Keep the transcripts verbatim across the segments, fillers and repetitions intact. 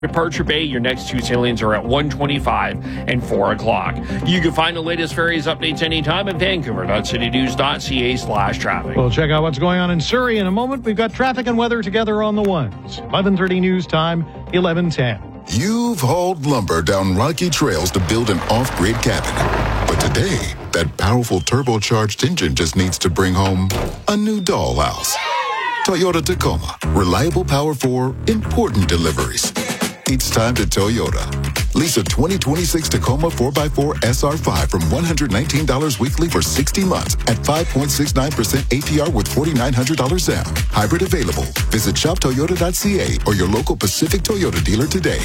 Departure Bay, your next two sailings are at one twenty-five and four o'clock. You can find the latest ferries updates anytime at vancouver.citynews.ca slash traffic. We'll check out what's going on in Surrey in a moment. We've got traffic and weather together on the ones. eleven thirty news time, eleven ten. You've hauled lumber down rocky trails to build an off-grid cabin. But today, that powerful turbocharged engine just needs to bring home a new dollhouse. Toyota Tacoma. Reliable power for important deliveries. It's time to Toyota. Lease a twenty twenty-six Tacoma four by four S R five from one hundred nineteen dollars weekly for sixty months at five point six nine percent A P R with four thousand nine hundred dollars down. Hybrid available. Visit shop toyota dot c a or your local Pacific Toyota dealer today.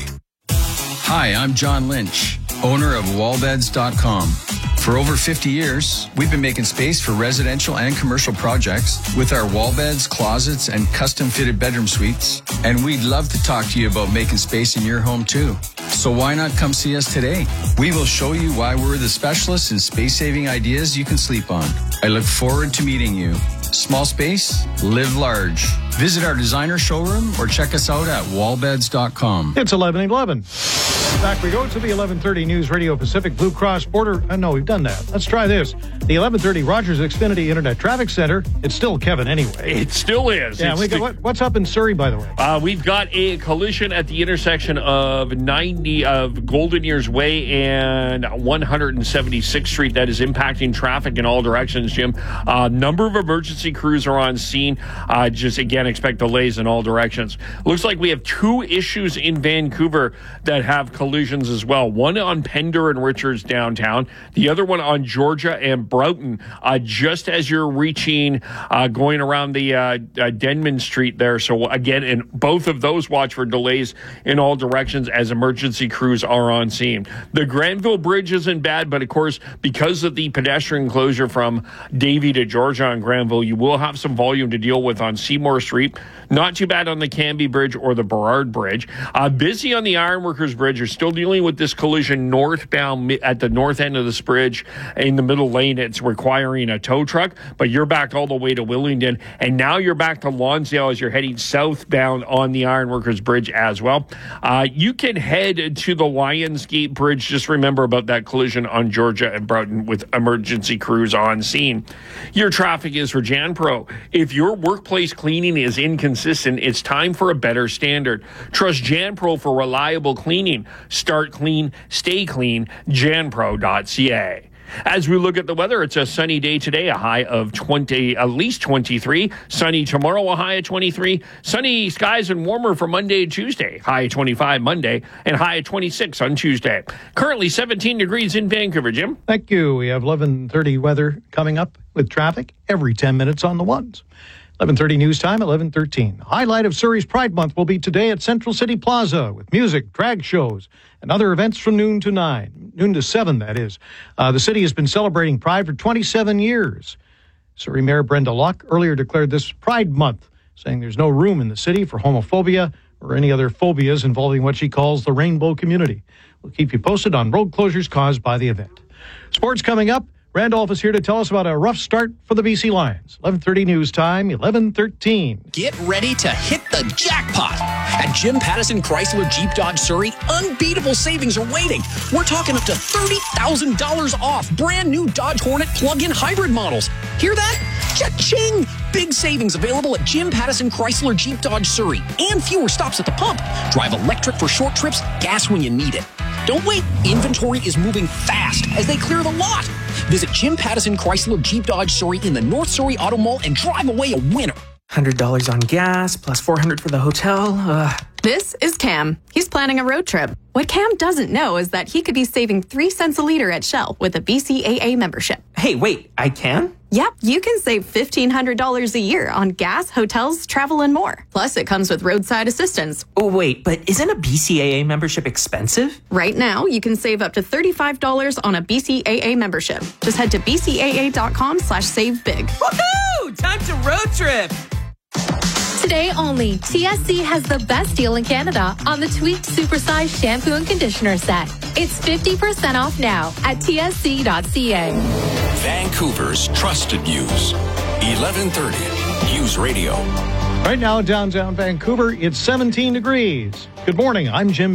Hi, I'm John Lynch, owner of wall beds dot com. For over fifty years, we've been making space for residential and commercial projects with our wall beds, closets, and custom-fitted bedroom suites. And we'd love to talk to you about making space in your home, too. So why not come see us today? We will show you why we're the specialists in space-saving ideas you can sleep on. I look forward to meeting you. Small space, live large. Visit our designer showroom or check us out at wall beds dot com. It's eleven eleven. Back we go to the eleven thirty News Radio Pacific Blue Cross Border. Uh, no, we've done that. Let's try this. The eleven thirty Rogers Xfinity Internet Traffic Center. It's still Kevin anyway. It still is. Yeah, It's we got, the, what, what's up in Surrey, by the way? Uh, we've got a collision at the intersection of ninety of Golden Years Way and one hundred seventy-sixth Street that is impacting traffic in all directions, Jim. A uh, number of emergency crews are on scene. Uh, just, again, expect delays in all directions. Looks like we have two issues in Vancouver that have collisions as well. One on Pender and Richards downtown. The other one on Georgia and Broughton, uh, just as you're reaching, uh, going around the uh, uh, Denman Street there. So, again, in both of those, watch for delays in all directions as emergency crews are on scene. The Granville Bridge isn't bad, but, of course, because of the pedestrian closure from Davie to Georgia on Granville, you will have some volume to deal with on Seymour Street. Not too bad on the Canby Bridge or the Burrard Bridge. Uh, busy on the Ironworkers Bridge. You're still dealing with this collision northbound at the north end of this bridge in the middle lane. It's requiring a tow truck, but you're back all the way to Willingdon, and now you're back to Lonsdale as you're heading southbound on the Ironworkers Bridge as well. Uh, you can head to the Lionsgate Bridge. Just remember about that collision on Georgia and Broughton with emergency crews on scene. Your traffic is for JanPro. If your workplace cleaning is inconsistent, it's time for a better standard. Trust JanPro for reliable cleaning. Start clean, stay clean, jan pro dot c a. As we look at the weather, it's a sunny day today, a high of twenty, at least twenty-three. Sunny tomorrow, a high of twenty-three. Sunny skies and warmer for Monday and Tuesday. High of twenty-five Monday and high of twenty-six on Tuesday. Currently seventeen degrees in Vancouver, Jim. Thank you. We have eleven thirty weather coming up with traffic every ten minutes on the ones. eleven thirty news time, eleven thirteen. Highlight of Surrey's Pride Month will be today at Central City Plaza with music, drag shows, and other events from noon to nine. Noon to seven, that is. Uh, the city has been celebrating Pride for twenty-seven years. Surrey Mayor Brenda Locke earlier declared this Pride Month, saying there's no room in the city for homophobia or any other phobias involving what she calls the rainbow community. We'll keep you posted on road closures caused by the event. Sports coming up. Randolph is here to tell us about a rough start for the B C Lions. eleven thirty news time, eleven thirteen. Get ready to hit the jackpot. At Jim Pattison Chrysler Jeep Dodge Surrey, unbeatable savings are waiting. We're talking up to thirty thousand dollars off brand new Dodge Hornet plug-in hybrid models. Hear that? Cha-ching! Big savings available at Jim Pattison Chrysler Jeep Dodge Surrey and fewer stops at the pump. Drive electric for short trips, gas when you need it. Don't wait. Inventory is moving fast as they clear the lot. Visit Jim Pattison Chrysler Jeep Dodge Surrey in the North Surrey Auto Mall and drive away a winner. one hundred dollars on gas plus four hundred dollars for the hotel. Ugh. This is Cam. He's planning a road trip. What Cam doesn't know is that he could be saving three cents a liter at Shell with a B C A A membership. Hey, wait, I can? Yep, you can save fifteen hundred dollars a year on gas, hotels, travel, and more. Plus, it comes with roadside assistance. Oh, wait, but isn't a B C A A membership expensive? Right now, you can save up to thirty-five dollars on a B C A A membership. Just head to b c a a dot com slash save big. Woohoo! Time to road trip! Today only, T S C has the best deal in Canada on the tweaked supersized shampoo and conditioner set. It's fifty percent off now at t s c dot c a. Vancouver's trusted news. eleven thirty News Radio. Right now, downtown Vancouver, it's seventeen degrees. Good morning. I'm Jim